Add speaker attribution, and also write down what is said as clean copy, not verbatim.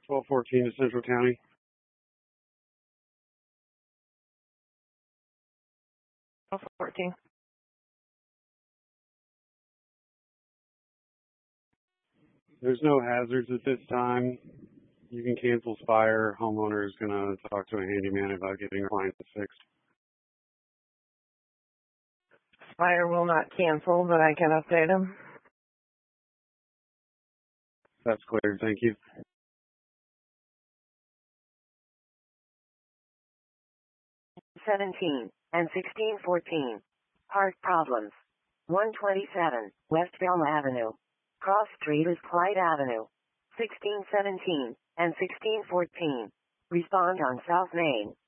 Speaker 1: 1214 to Central County.
Speaker 2: Oh, 14.
Speaker 1: There's no hazards at this time. You can cancel fire. Homeowner is going to talk to a handyman about getting appliances fixed.
Speaker 2: Fire will not cancel, but I can update him.
Speaker 1: That's clear. Thank you.
Speaker 3: 17 and 1614. Park problems. 127 West Elm Avenue. Cross Street is Clyde Avenue. 1617 and 1614. Respond on South Main.